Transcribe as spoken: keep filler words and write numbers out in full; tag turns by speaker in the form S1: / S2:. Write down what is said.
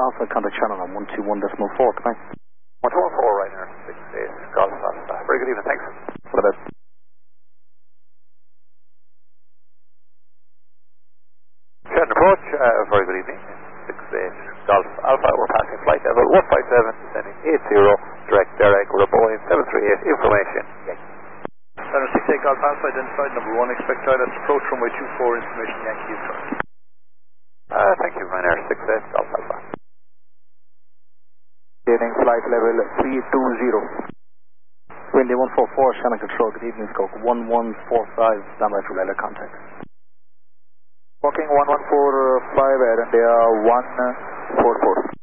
S1: Alpha, contact channel on one two one decimal four, can I?
S2: one two one four, Ryanair, six eight, Golf Alpha. Very good evening, thanks.
S1: What about?
S2: Shannon approach, uh, very good evening, six eight, Golf Alpha, we're passing flight level one five seven, descending eight zero, direct direct, with a Boeing seven three eight, information, Yankee.
S3: Center six eight Golf Alpha, identified number one, expect pilot approach runway two four, information Yankee is correct.
S2: Uh, thank you, Ryanair, six eight, Golf Alpha.
S1: Gaining flight level three two zero. Windy one four four, Shannon Control, good evening, scope one one four five, standby for radar contact.
S3: Walking one one four five, Air India one four four.